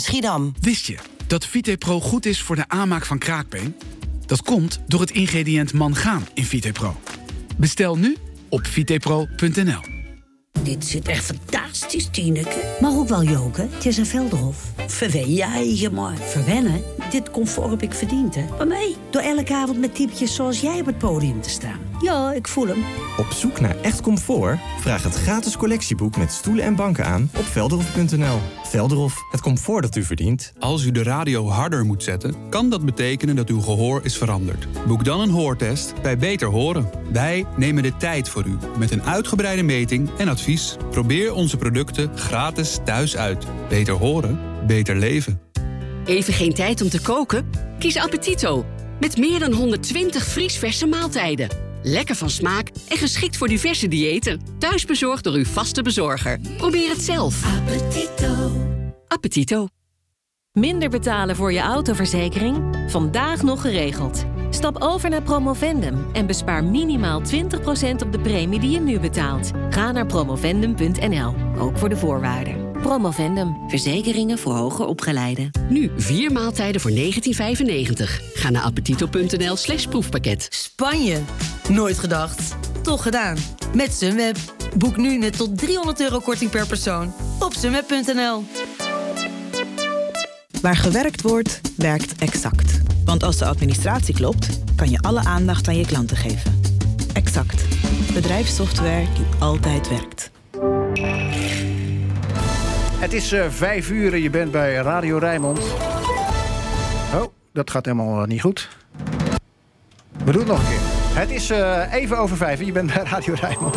Schiedam. Wist je dat VitePro goed is voor de aanmaak van kraakbeen? Dat komt door het ingrediënt mangaan in VitePro. Bestel nu op vitepro.nl. Dit zit echt fantastisch, Tineke. Maar ook wel joken, het is een Velderhof. Verwen je eigen maar. Verwennen? Dit comfort heb ik verdiend, hè? Waarmee? Door elke avond met typetjes zoals jij op het podium te staan. Ja, ik voel hem. Op zoek naar echt comfort? Vraag het gratis collectieboek met stoelen en banken aan op velderhof.nl. Velderhof, het comfort dat u verdient. Als u de radio harder moet zetten, kan dat betekenen dat uw gehoor is veranderd. Boek dan een hoortest bij Beter Horen. Wij nemen de tijd voor u met een uitgebreide meting en advies. Probeer onze producten gratis thuis uit. Beter horen, beter leven. Even geen tijd om te koken? Kies Appetito. Met meer dan 120 vriesverse maaltijden. Lekker van smaak en geschikt voor diverse diëten. Thuisbezorgd door uw vaste bezorger. Probeer het zelf. Appetito. Appetito. Minder betalen voor je autoverzekering? Vandaag nog geregeld. Stap over naar Promovendum en bespaar minimaal 20% op de premie die je nu betaalt. Ga naar promovendum.nl, ook voor de voorwaarden. Promovendum, verzekeringen voor hoger opgeleiden. Nu 4 maaltijden voor €19,95. Ga naar appetito.nl/proefpakket. Spanje. Nooit gedacht. Toch gedaan. Met Sunweb. Boek nu net tot €300 korting per persoon op sunweb.nl. Waar gewerkt wordt, werkt Exact. Want als de administratie klopt, kan je alle aandacht aan je klanten geven. Exact. Bedrijfssoftware die altijd werkt. Het is 5 uur en je bent bij Radio Rijnmond. Oh, dat gaat helemaal niet goed. We doen het nog een keer. Het is even over 5 en je bent bij Radio Rijnmond.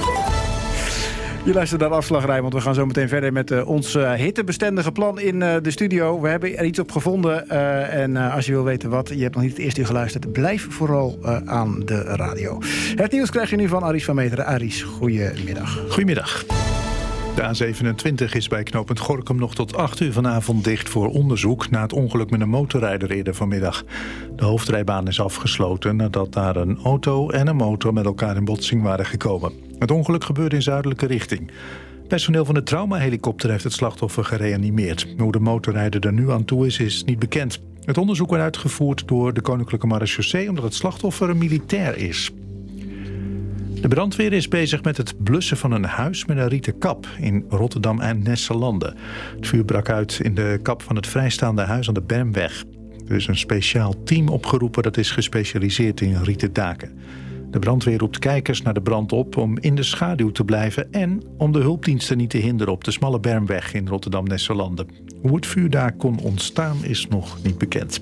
Je luistert naar Afslag Rijnmond. We gaan zo meteen verder met ons hittebestendige plan in de studio. We hebben er iets op gevonden. En als je wil weten wat, je hebt nog niet het eerste uur geluisterd, blijf vooral aan de radio. Het nieuws krijg je nu van Aries van Meteren. Aries, goedemiddag. Goedemiddag. De A27 is bij knooppunt Gorinchem nog tot 8 uur vanavond dicht voor onderzoek na het ongeluk met een motorrijder eerder vanmiddag. De hoofdrijbaan is afgesloten nadat daar een auto en een motor met elkaar in botsing waren gekomen. Het ongeluk gebeurde in zuidelijke richting. Personeel van de traumahelikopter heeft het slachtoffer gereanimeerd. Hoe de motorrijder er nu aan toe is niet bekend. Het onderzoek wordt uitgevoerd door de Koninklijke Marechaussee omdat het slachtoffer een militair is. De brandweer is bezig met het blussen van een huis met een rieten kap in Rotterdam en Nesselanden. Het vuur brak uit in de kap van het vrijstaande huis aan de Bermweg. Er is een speciaal team opgeroepen dat is gespecialiseerd in rieten daken. De brandweer roept kijkers naar de brand op om in de schaduw te blijven en om de hulpdiensten niet te hinderen op de smalle Bermweg in Rotterdam-Nesselanden. Hoe het vuur daar kon ontstaan is nog niet bekend.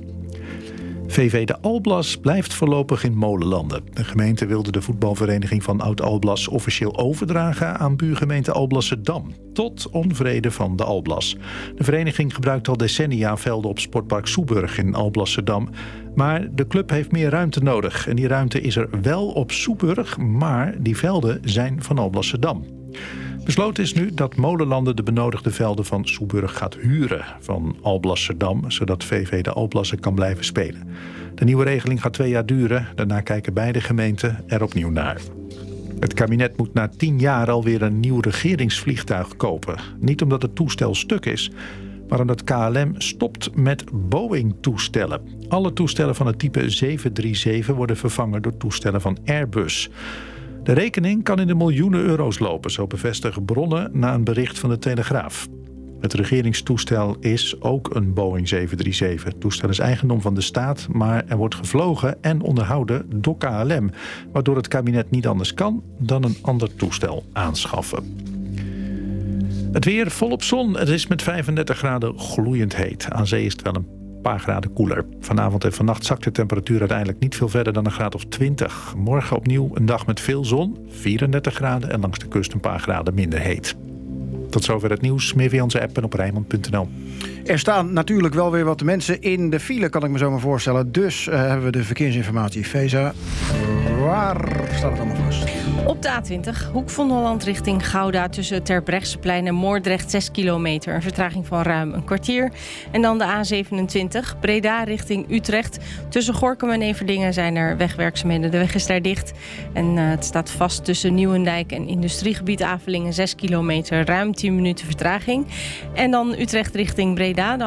VV de Alblas blijft voorlopig in Molenlanden. De gemeente wilde de voetbalvereniging van Oud-Alblas officieel overdragen aan buurgemeente Alblasserdam. Tot onvrede van de Alblas. De vereniging gebruikt al decennia velden op sportpark Soeburg in Alblasserdam. Maar de club heeft meer ruimte nodig. En die ruimte is er wel op Soeburg, maar die velden zijn van Alblasserdam. Besloten is nu dat Molenlanden de benodigde velden van Soeburg gaat huren van Alblasserdam, zodat VV de Alblassen kan blijven spelen. De nieuwe regeling gaat 2 jaar duren. Daarna kijken beide gemeenten er opnieuw naar. Het kabinet moet na 10 jaar alweer een nieuw regeringsvliegtuig kopen. Niet omdat het toestel stuk is, maar omdat KLM stopt met Boeing-toestellen. Alle toestellen van het type 737 worden vervangen door toestellen van Airbus. De rekening kan in de miljoenen euro's lopen, zo bevestigen bronnen na een bericht van de Telegraaf. Het regeringstoestel is ook een Boeing 737. Het toestel is eigendom van de staat, maar er wordt gevlogen en onderhouden door KLM, waardoor het kabinet niet anders kan dan een ander toestel aanschaffen. Het weer volop zon. Het is met 35 graden gloeiend heet. Aan zee is het wel een paar graden koeler. Vanavond en vannacht zakt de temperatuur uiteindelijk niet veel verder dan een graad of 20. Morgen opnieuw een dag met veel zon, 34 graden en langs de kust een paar graden minder heet. Tot zover het nieuws. Meer via onze app en op Rijnmond.nl. Er staan natuurlijk wel weer wat mensen in de file, kan ik me zo maar voorstellen. Dus hebben we de verkeersinformatie. Feza, waar staat het allemaal vast? Op de A20, Hoek van Holland richting Gouda, tussen Terbrechtseplein en Moordrecht 6 kilometer. Een vertraging van ruim een kwartier. En dan de A27, Breda richting Utrecht. Tussen Gorinchem en Everdingen zijn er wegwerkzaamheden. De weg is daar dicht. En het staat vast tussen Nieuwendijk en industriegebied Avelingen 6 kilometer. Ruim 10 minuten vertraging. En dan Utrecht richting Breda.